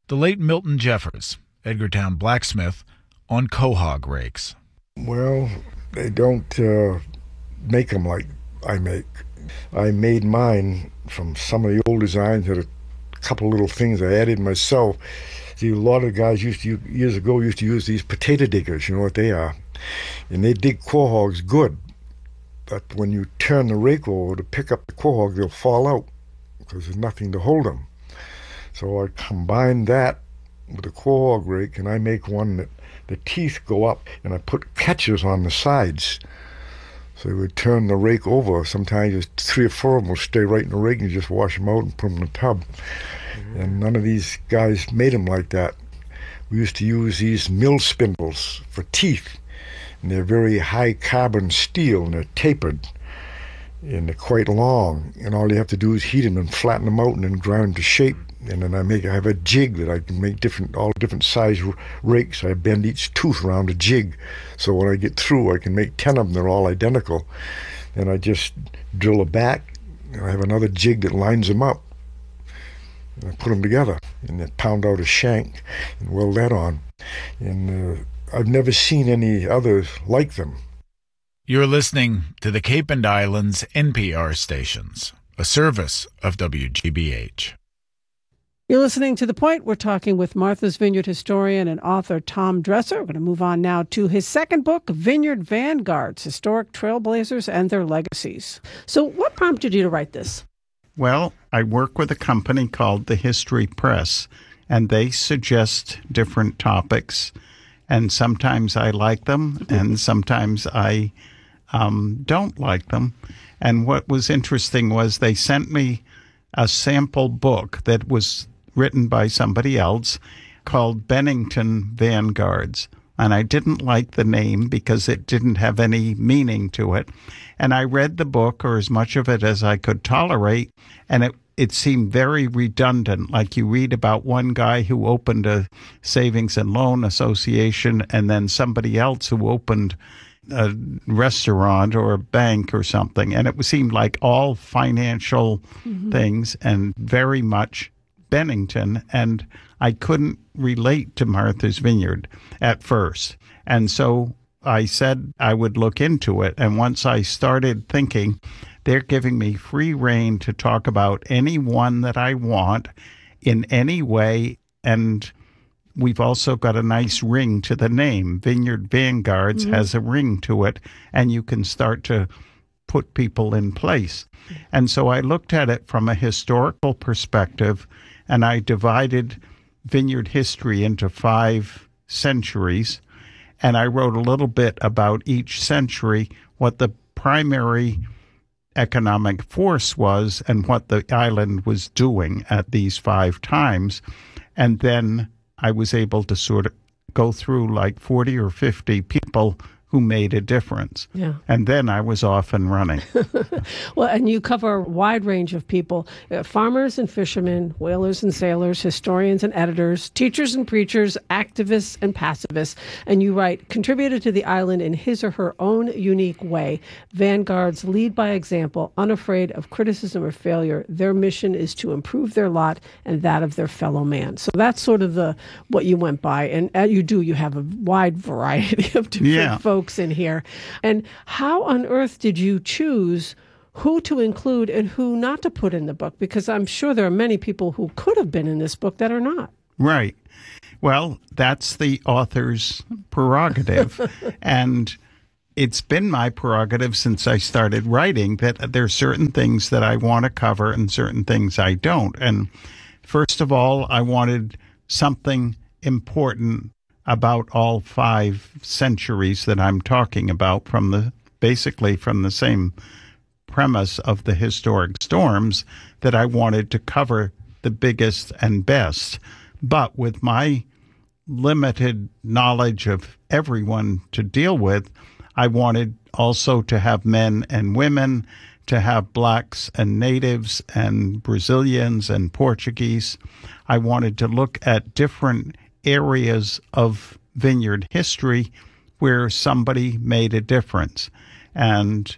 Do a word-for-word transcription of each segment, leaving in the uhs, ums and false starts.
The late Milton Jeffers, Edgartown blacksmith, on quahog rakes. Well, they don't uh, make them like I make. I made mine from some of the old designs, had a couple little things I added myself. See, a lot of guys used to, years ago, used to use these potato diggers, you know what they are, and they dig quahogs good. But when you turn the rake over to pick up the quahog, they'll fall out because there's nothing to hold them. So I combine that with a quahog rake, and I make one that the teeth go up, and I put catchers on the sides. So you would turn the rake over. Sometimes just three or four of them will stay right in the rake, and you just wash them out and put them in the tub. Mm-hmm. And none of these guys made them like that. We used to use these mill spindles for teeth, and they're very high carbon steel, and they're tapered, and they're quite long. And all you have to do is heat them and flatten them out, and then grind to shape. And then I make I have a jig that I can make different all different size r- rakes. I bend each tooth around a jig, so when I get through, I can make ten of them. They're all identical. And I just drill a back, and I have another jig that lines them up. And I put them together, and then pound out a shank and weld that on. And uh, I've never seen any others like them. You're listening to the Cape and Islands N P R stations, a service of W G B H. You're listening to The Point. We're talking with Martha's Vineyard historian and author Tom Dresser. We're going to move on now to his second book, Vineyard Vanguards, Historic Trailblazers and Their Legacies. So what prompted you to write this? Well, I work with a company called The History Press, and they suggest different topics, and sometimes I like them, and sometimes I um, don't like them. And what was interesting was they sent me a sample book that was written by somebody else called Bennington Vanguards. And I didn't like the name because it didn't have any meaning to it. And I read the book, or as much of it as I could tolerate, and it, it seemed very redundant. Like you read about one guy who opened a savings and loan association, and then somebody else who opened a restaurant or a bank or something. And it seemed like all financial mm-hmm. things and very much Bennington, and I couldn't relate to Martha's Vineyard at first. And so I said I would look into it. And once I started thinking, they're giving me free rein to talk about any one that I want in any way. And we've also got a nice ring to the name. Vineyard Vanguards mm-hmm. has a ring to it, and you can start to put people in place. And so I looked at it from a historical perspective, and I divided vineyard history into five centuries, and I wrote a little bit about each century, what the primary economic force was and what the island was doing at these five times. And then I was able to sort of go through like forty or fifty people who made a difference. Yeah. And then I was off and running. Well, and you cover a wide range of people, uh, farmers and fishermen, whalers and sailors, historians and editors, teachers and preachers, activists and pacifists. And you write, contributed to the island in his or her own unique way. Vanguards lead by example, unafraid of criticism or failure. Their mission is to improve their lot and that of their fellow man. So that's sort of the what you went by. And as you do, you have a wide variety of different yeah. folks in here. And how on earth did you choose who to include and who not to put in the book? Because I'm sure there are many people who could have been in this book that are not. Right. Well, that's the author's prerogative. And it's been my prerogative since I started writing that there are certain things that I want to cover and certain things I don't. And first of all, I wanted something important about all five centuries that I'm talking about, from the basically from the same premise of the historic storms, that I wanted to cover the biggest and best. But with my limited knowledge of everyone to deal with, I wanted also to have men and women, to have blacks and natives and Brazilians and Portuguese. I wanted to look at different areas of vineyard history where somebody made a difference. And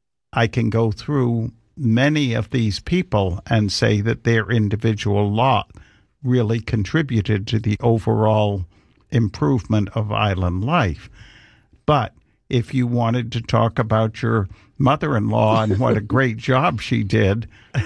I can go through many of these people and say that their individual lot really contributed to the overall improvement of island life. But if you wanted to talk about your mother-in-law and what a great job she did,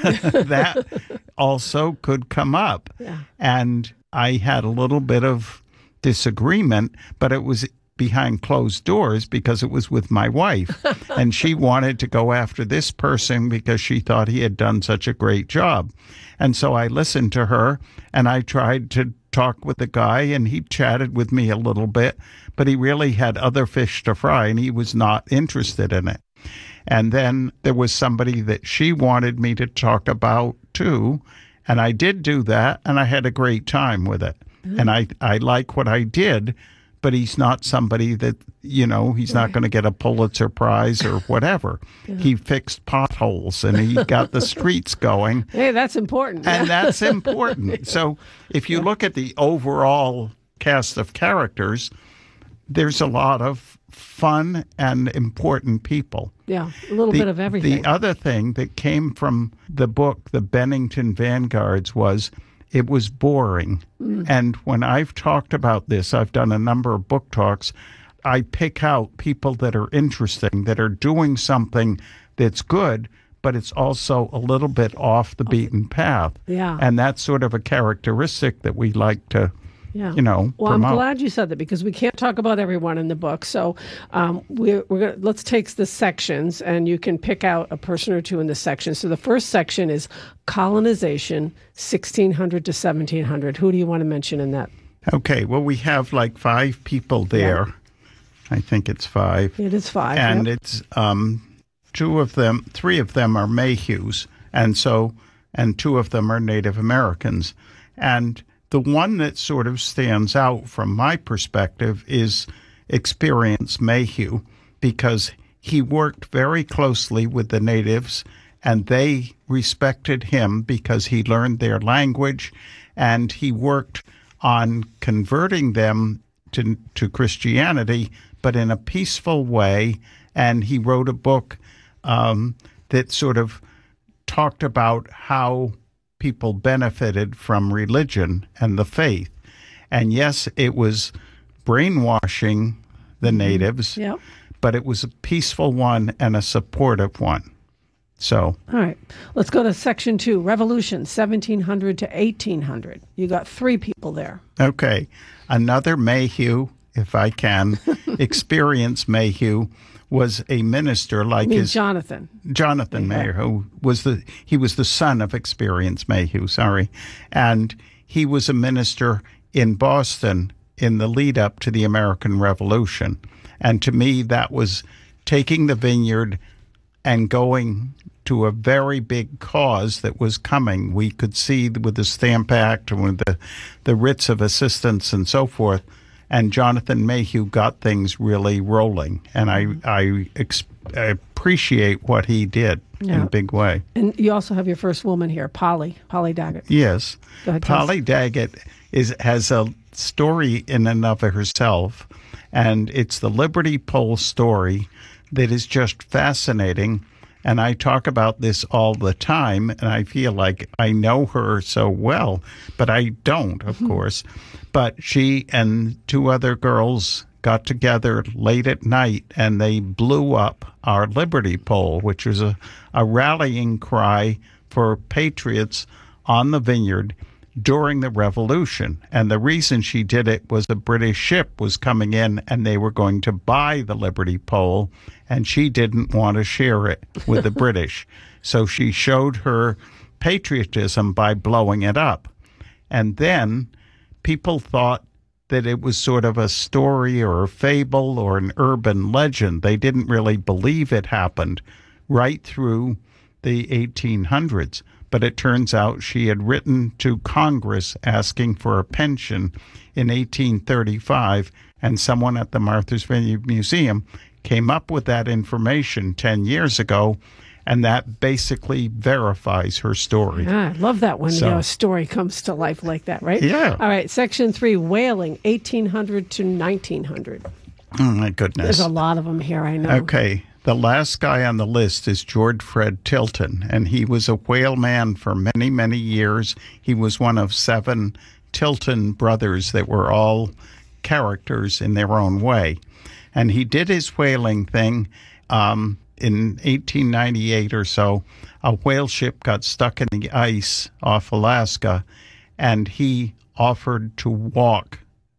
that also could come up. Yeah. And I had a little bit of disagreement, but it was behind closed doors because it was with my wife. And she wanted to go after this person because she thought he had done such a great job. And so I listened to her, and I tried to talk with the guy, and he chatted with me a little bit, but he really had other fish to fry, and he was not interested in it. And then there was somebody that she wanted me to talk about too, and I did do that, and I had a great time with it. Mm-hmm. And I, I like what I did, but he's not somebody that, you know, he's not going to get a Pulitzer Prize or whatever. Yeah. He fixed potholes and he got the streets going. Hey, that's important. And that's important. So if you yeah. look at the overall cast of characters, there's a lot of fun and important people. Yeah, a little the, bit of everything. The other thing that came from the book, The Bennington Vanguards, was it was boring. Mm. And when I've talked about this, I've done a number of book talks, I pick out people that are interesting, that are doing something that's good, but it's also a little bit off the beaten path. Yeah. And that's sort of a characteristic that we like to, yeah. you know, well, promote. I'm glad you said that because we can't talk about everyone in the book. So um, we're, we're gonna, let's take the sections, and you can pick out a person or two in the section. So the first section is colonization, sixteen hundred to seventeen hundred. Who do you want to mention in that? Okay, well, we have like five people there. Yeah. I think it's five. It is five. And yep. it's um, two of them, three of them are Mayhews, and so, and two of them are Native Americans. And the one that sort of stands out from my perspective is Experience Mayhew, because he worked very closely with the natives, and they respected him because he learned their language, and he worked on converting them to, to Christianity, but in a peaceful way. And he wrote a book um, that sort of talked about how people benefited from religion and the faith. And yes, it was brainwashing the natives, yep. but it was a peaceful one and a supportive one. So, all right, let's go to section two, Revolution, seventeen hundred to eighteen hundred. You got three people there. Okay, another Mayhew, if I can. Experience Mayhew was a minister like I mean, his Jonathan. Jonathan yeah. Mayhew was the he was the son of Experience Mayhew, sorry, and he was a minister in Boston in the lead up to the American Revolution. And to me, that was taking the vineyard and going to a very big cause that was coming. We could see with the Stamp Act and with the, the writs of assistance and so forth. And Jonathan Mayhew got things really rolling. And I, I, ex- I appreciate what he did yeah. in a big way. And you also have your first woman here, Polly, Polly Daggett. Yes. Go ahead, Polly Daggett is has a story in and of herself. And it's the Liberty Pole story that is just fascinating. And I talk about this all the time, and I feel like I know her so well, but I don't, of mm-hmm. course. But she and two other girls got together late at night, and they blew up our Liberty Pole, which was a, a rallying cry for patriots on the vineyard during the Revolution. And the reason she did it was a British ship was coming in and they were going to buy the Liberty Pole, and she didn't want to share it with the British. So she showed her patriotism by blowing it up. And then people thought that it was sort of a story or a fable or an urban legend. They didn't really believe it happened right through the eighteen hundreds. But it turns out she had written to Congress asking for a pension in eighteen thirty-five, and someone at the Martha's Vineyard Museum came up with that information ten years ago, and that basically verifies her story. Yeah, I love that when so, you know, a story comes to life like that, right? Yeah. All right, section three, whaling, eighteen hundred to nineteen hundred. Oh, my goodness. There's a lot of them here, I know. Okay. The last guy on the list is George Fred Tilton, and he was a whale man for many, many years. He was one of seven Tilton brothers that were all characters in their own way. And he did his whaling thing. Um, in eighteen ninety-eight or so, a whale ship got stuck in the ice off Alaska, and he offered to walk,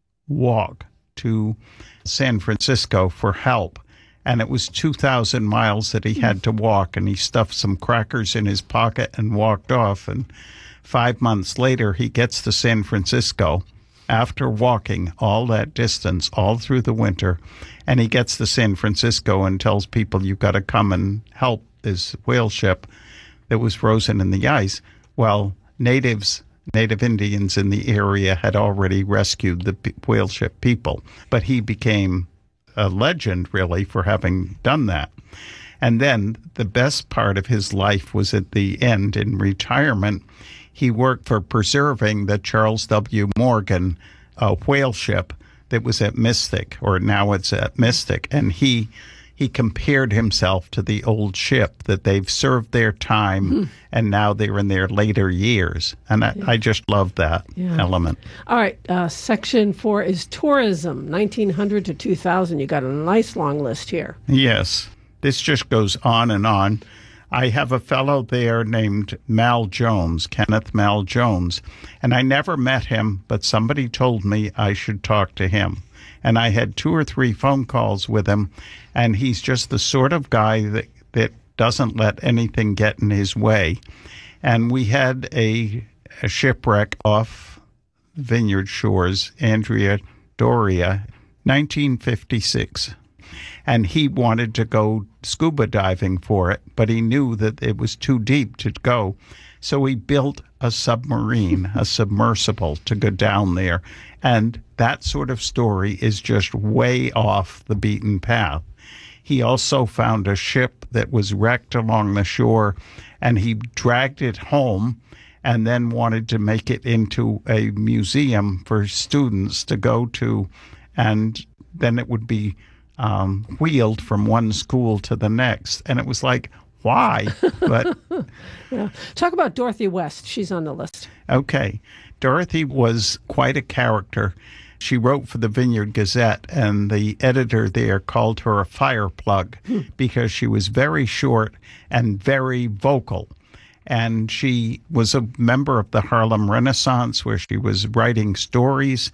walk to San Francisco for help. And it was two thousand miles that he had to walk, and he stuffed some crackers in his pocket and walked off. And five months later, he gets to San Francisco after walking all that distance, all through the winter. And he gets to San Francisco and tells people, you've got to come and help this whale ship that was frozen in the ice. Well, natives, Native Indians in the area had already rescued the whale ship people. But he became a legend, really, for having done that. And then the best part of his life was at the end, in retirement. He worked for preserving the Charles W. Morgan uh, whale ship that was at Mystic, or now it's at Mystic. And he he compared himself to the old ship, that they've served their time, mm-hmm. and now they're in their later years. And I, yeah. I just love that yeah. element. All right, uh, section four is tourism, nineteen hundred to two thousand. You got a nice long list here. Yes, this just goes on and on. I have a fellow there named Mal Jones, Kenneth Mal Jones, and I never met him, but somebody told me I should talk to him. And I had two or three phone calls with him, and he's just the sort of guy that, that doesn't let anything get in his way. And we had a, a shipwreck off Vineyard Shores, Andrea Doria, nineteen fifty-six. And he wanted to go scuba diving for it, but he knew that it was too deep to go. So he built a submarine, a submersible, to go down there. And that sort of story is just way off the beaten path. He also found a ship that was wrecked along the shore, and he dragged it home and then wanted to make it into a museum for students to go to, and then it would be um, wheeled from one school to the next. And it was like, why? But yeah. Talk about Dorothy West. She's on the list. Okay. Dorothy was quite a character. She wrote for the Vineyard Gazette, and the editor there called her a fire plug because she was very short and very vocal. And she was a member of the Harlem Renaissance, where she was writing stories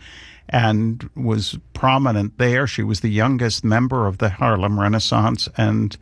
and was prominent there. She was the youngest member of the Harlem Renaissance and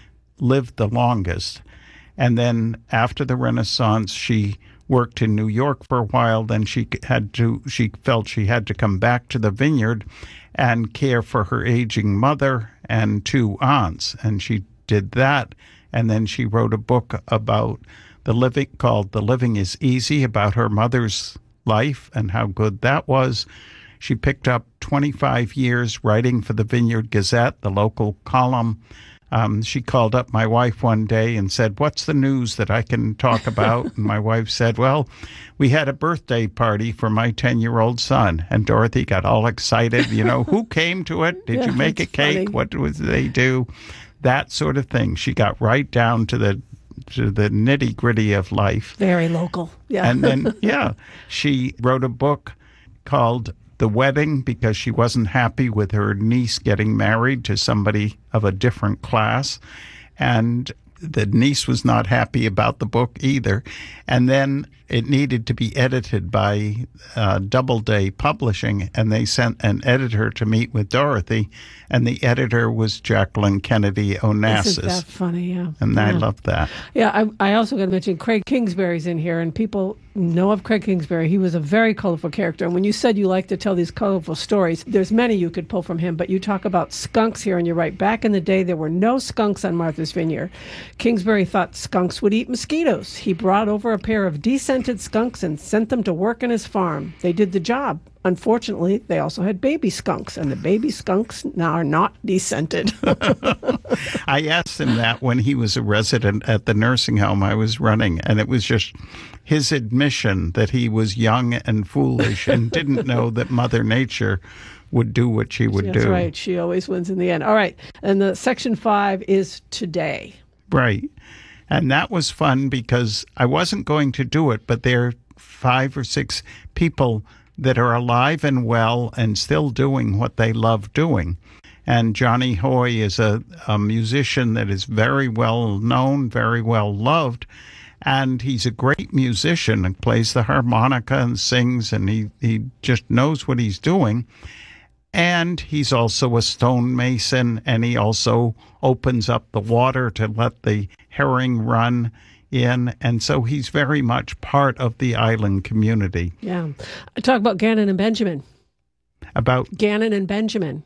lived the longest. And then after the Renaissance, she worked in New York for a while. Then she had to, she felt she had to come back to the Vineyard and care for her aging mother and two aunts. And she did that. And then she wrote a book about the living, called The Living is Easy, about her mother's life and how good that was. She picked up twenty-five years writing for the Vineyard Gazette, the local column. Um, she called up my wife one day and said, what's the news that I can talk about? And my wife said, well, we had a birthday party for my ten-year-old son. And Dorothy got all excited. You know, who came to it? Did yeah, you make a cake? Funny. What was they do? That sort of thing. She got right down to the to the nitty-gritty of life. Very local. Yeah. And then, yeah, she wrote a book called The Wedding, because she wasn't happy with her niece getting married to somebody of a different class. And the niece was not happy about the book either. And then it needed to be edited by uh, Doubleday Publishing, and they sent an editor to meet with Dorothy, and the editor was Jacqueline Kennedy Onassis. Isn't that funny? Yeah. And yeah. I love that. Yeah, I, I also got to mention Craig Kingsbury's in here, and people know of Craig Kingsbury. He was a very colorful character. And when you said you like to tell these colorful stories, there's many you could pull from him, but you talk about skunks here, and you're right. Back in the day, there were no skunks on Martha's Vineyard. Kingsbury thought skunks would eat mosquitoes. He brought over a pair of decent scented skunks and sent them to work in his farm. They did the job. Unfortunately, they also had baby skunks, and the baby skunks now are not descented. I asked him that when he was a resident at the nursing home I was running, and it was just his admission that he was young and foolish and didn't know that Mother Nature would do what she would That's do. That's right. She always wins in the end. All right. And the section five is today. Right. And that was fun because I wasn't going to do it, but there are five or six people that are alive and well and still doing what they love doing. And Johnny Hoy is a, a musician that is very well known, very well loved, and he's a great musician and plays the harmonica and sings, and he, he just knows what he's doing. And he's also a stonemason, and he also opens up the water to let the herring run in. And so he's very much part of the island community. Yeah. Talk about Gannon and Benjamin. About? Gannon and Benjamin.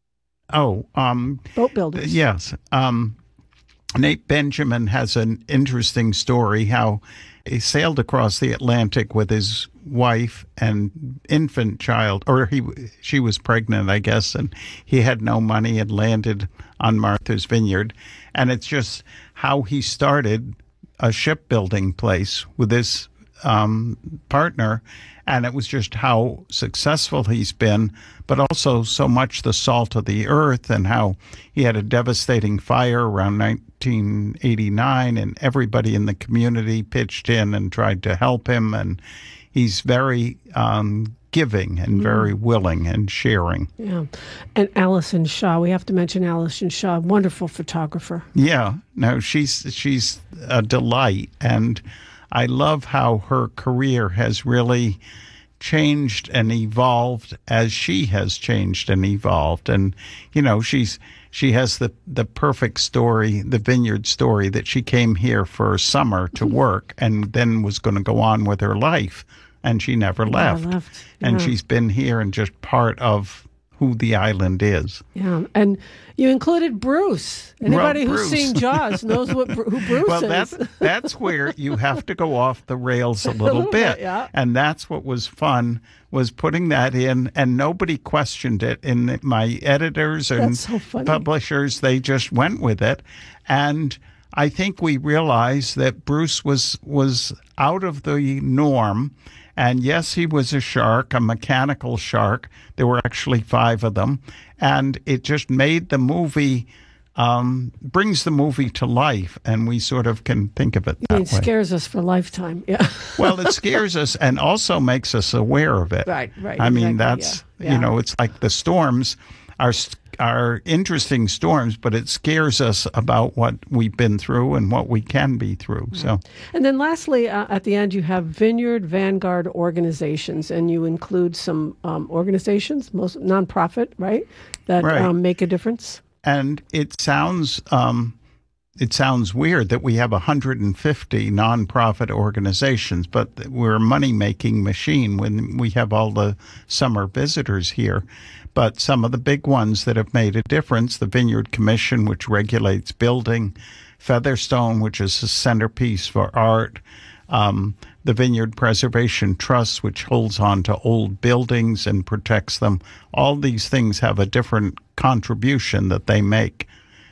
Oh. Um, Boat builders. Yes. Um, Nate Benjamin has an interesting story how he sailed across the Atlantic with his wife and infant child, or he she was pregnant, I guess, and he had no money and landed on Martha's Vineyard. And it's just how he started a shipbuilding place with his um, partner, and it was just how successful he's been, but also so much the salt of the earth, and how he had a devastating fire around nineteen eighty-nine, and everybody in the community pitched in and tried to help him, and he's very um, giving and very willing and sharing. Yeah. And Allison Shaw, we have to mention Allison Shaw, wonderful photographer. Yeah. No, she's she's a delight, and I love how her career has really changed and evolved as she has changed and evolved. And, you know, she's she has the, the perfect story, the vineyard story, that she came here for summer to work and then was going to go on with her life. And she never left. Never left. Yeah. And she's been here and just part of who the island is. Yeah. And you included Bruce. Anybody well, who's Bruce. seen Jaws knows what who Bruce well, is. Well, that's, that's where you have to go off the rails a little, a little bit. bit yeah. And that's what was fun, was putting that in, and nobody questioned it. And my editors and so publishers, they just went with it. And I think we realized that Bruce was was out of the norm. And yes, he was a shark, a mechanical shark. There were actually five of them. And it just made the movie, um, brings the movie to life. And we sort of can think of it that it way. It scares us for a lifetime. Yeah. Well, it scares us and also makes us aware of it. Right, right. I mean, exactly, that's, yeah. Yeah. you know, it's like the storms are are interesting storms, but it scares us about what we've been through and what we can be through. Right. So, and then lastly, uh, at the end, you have Vineyard Vanguard organizations, and you include some um, organizations, most nonprofit, right, that right. Um, make a difference. And it sounds um, it sounds weird that we have one hundred fifty nonprofit organizations, but we're a money-making machine when we have all the summer visitors here. But some of the big ones that have made a difference, the Vineyard Commission, which regulates building, Featherstone, which is a centerpiece for art, um, the Vineyard Preservation Trust, which holds on to old buildings and protects them. All these things have a different contribution that they make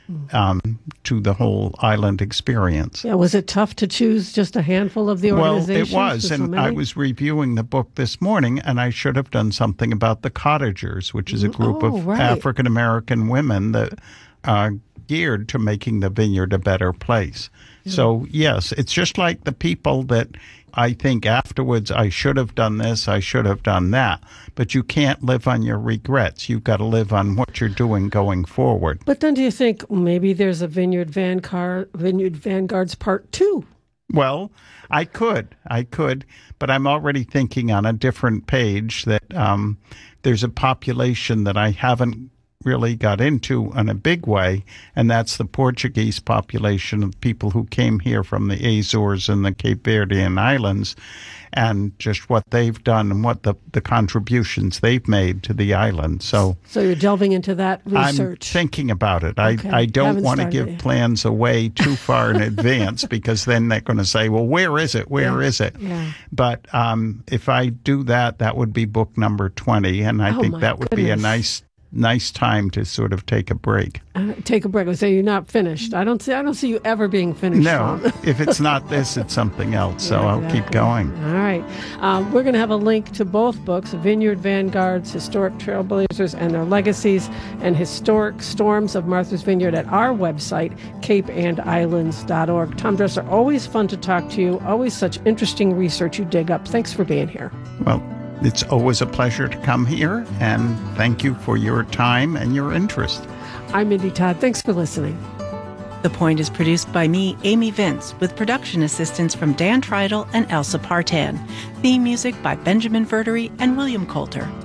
um, to the whole island experience. Yeah, was it tough to choose just a handful of the organizations? Well, it was, so and many? I was reviewing the book this morning, and I should have done something about the Cottagers, which is a group Oh, of right. African-American women that are geared to making the vineyard a better place. Mm. So, yes, it's just like the people that I think afterwards, I should have done this, I should have done that. But you can't live on your regrets. You've got to live on what you're doing going forward. But then do you think maybe there's a Vineyard Vanguard, Vineyard Vanguard's part two? Well, I could. I could. But I'm already thinking on a different page that um, there's a population that I haven't really got into in a big way, and that's the Portuguese population of people who came here from the Azores and the Cape Verdean Islands, and just what they've done and what the, the contributions they've made to the island. So so you're delving into that research. I'm thinking about it. Okay. I, I don't Haven't want to started give yet. plans away too far in advance, because then they're going to say, well, where is it? Where Yeah. is it? Yeah. But um, if I do that, that would be book number twenty, and I Oh, think my that would be a goodness. nice nice time to sort of take a break. Uh, take a break. I say you're not finished. I don't see. I don't see you ever being finished. No, Tom. if it's not this, it's something else. So Yeah, I'll keep exactly. going. All right. Um, we're going to have a link to both books, Vineyard Vanguards, Historic Trailblazers and Their Legacies, and Historic Storms of Martha's Vineyard at our website, cape and islands dot org. Tom Dresser, always fun to talk to you. Always such interesting research you dig up. Thanks for being here. Well, it's always a pleasure to come here, and thank you for your time and your interest. I'm Mindy Todd. Thanks for listening. The Point is produced by me, Amy Vince, with production assistance from Dan Treidel and Elsa Partan. Theme music by Benjamin Verdery and William Coulter.